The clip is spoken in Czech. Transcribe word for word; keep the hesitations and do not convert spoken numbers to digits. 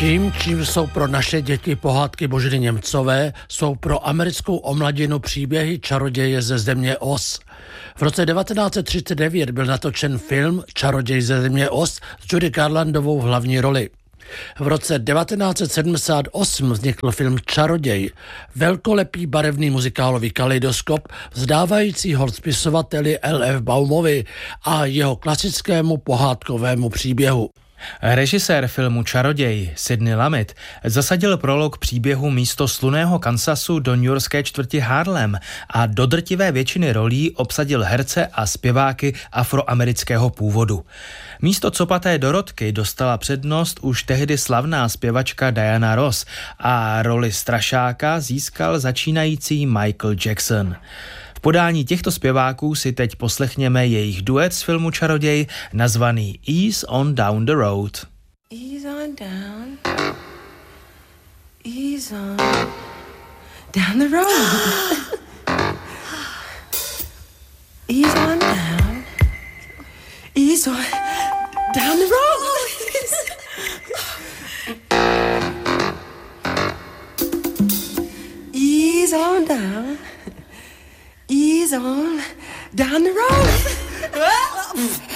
Tím, čím jsou pro naše děti pohádky Boženy Němcové, jsou pro americkou omladinu příběhy čaroděje ze země Oz. V roce devatenáct set třicet devět byl natočen film Čaroděj ze země Oz s Judy Garlandovou v hlavní roli. V roce devatenáct set sedmdesát osm vznikl film Čaroděj, velkolepý barevný muzikálový kaleidoskop vzdávající hold spisovateli L F Baumovi a jeho klasickému pohádkovému příběhu. Režisér filmu Čaroděj Sidney Lumet zasadil prolog příběhu místo slunného Kansasu do newyorské čtvrti Harlem a do drtivé většiny rolí obsadil herce a zpěváky afroamerického původu. Místo copaté Dorotky dostala přednost už tehdy slavná zpěvačka Diana Ross a roli strašáka získal začínající Michael Jackson. V podání těchto zpěváků si teď poslechněme jejich duet z filmu Čaroděj nazvaný Ease on Down the Road. Ease on down, ease on down the road. Ease on down, ease on down the road. Ease on down. Ease on down the road.